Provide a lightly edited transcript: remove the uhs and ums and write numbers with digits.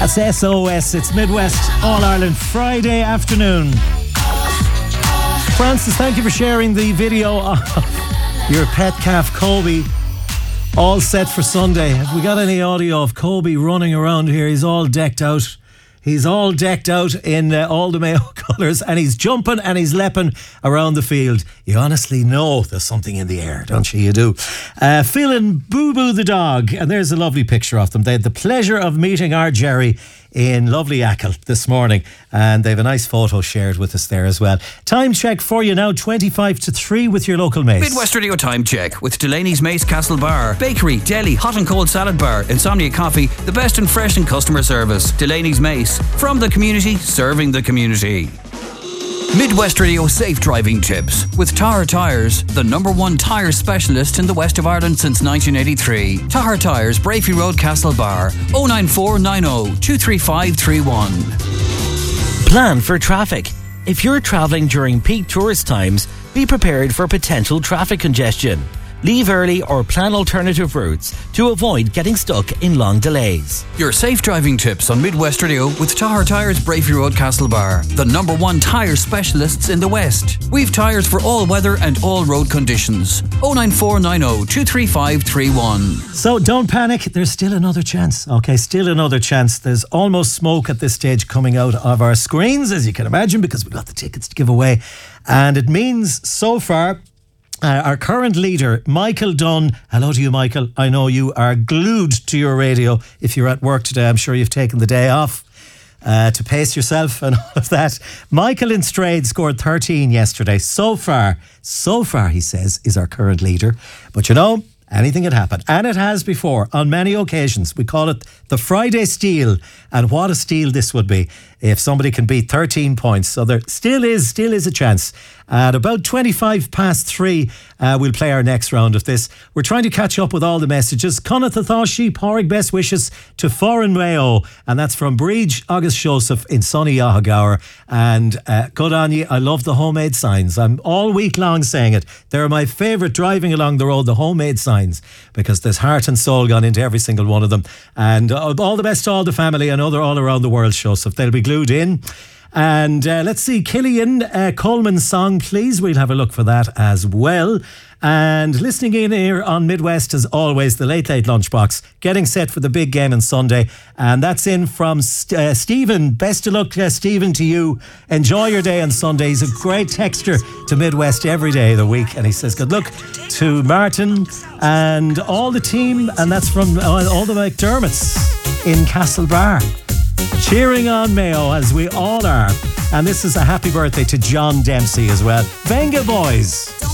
That's SOS. It's Midwest All Ireland Friday afternoon. Francis, thank you for sharing the video of your pet calf Kobe. All set for Sunday. Have we got any audio of Kobe running around here? He's all decked out. He's all decked out in all the Mayo colours, and he's jumping and he's leaping around the field. You honestly know there's something in the air, don't you? You do. Phil and Boo Boo the dog, and there's a lovely picture of them. They had the pleasure of meeting our Jerry in lovely Achill this morning, and they have a nice photo shared with us there as well. Time check for you now, 25 to 3 with your local Mace. Midwest Radio time check with Delaney's Mace Castle Bar, bakery, deli, hot and cold salad bar, Insomnia Coffee, the best in fresh and customer service. Delaney's Mace, from the community, serving the community. Midwest Radio safe driving tips with Tahar Tyres, the #1 tyre specialist in the west of Ireland since 1983. Tahar Tyres, Brafey Road, Castlebar, 09490 23531. Plan for traffic. If you're travelling during peak tourist times, be prepared for potential traffic congestion. Leave early or plan alternative routes to avoid getting stuck in long delays. Your safe driving tips on Midwest Radio with Tahar Tyres, Brafey Road, Castlebar, the #1 tyre specialists in the West. We've tyres for all weather and all road conditions. 09490 23531. So don't panic, there's still another chance. Okay, still another chance. There's almost smoke at this stage coming out of our screens, as you can imagine, because we've got the tickets to give away. And it means so far, our current leader, Michael Dunn. Hello to you, Michael. I know you are glued to your radio. If you're at work today, I'm sure you've taken the day off to pace yourself and all of that. Michael in Strayed scored 13 yesterday. So far, he says, is our current leader. But you know, anything had happened. And it has before, on many occasions. We call it the Friday Steal. And what a steal this would be if somebody can beat 13 points. So there still is a chance. At about 25 past 3, we'll play our next round of this. We're trying to catch up with all the messages. Connacht Athoshi, Porrig best wishes to Foreign Mayo. And that's from Bridge August Joseph in sunny Yahagaur. And good on you. I love the homemade signs. I'm all week long saying it. They're my favourite driving along the road, the homemade signs, because there's heart and soul gone into every single one of them. And all the best to all the family. I know they're all around the world, Joseph. They'll be glued in. And let's see, Killian Coleman's song, please. We'll have a look for that as well. And listening in here on Midwest, as always, the Late Late Lunchbox, getting set for the big game on Sunday. And that's in from Stephen. Best of luck, Stephen, to you. Enjoy your day on Sunday. He's a great texter to Midwest every day of the week. And he says good luck to Martin and all the team. And that's from all the McDermotts in Castlebar. Cheering on Mayo, as we all are. And this is a happy birthday to John Dempsey as well. Venga Boys.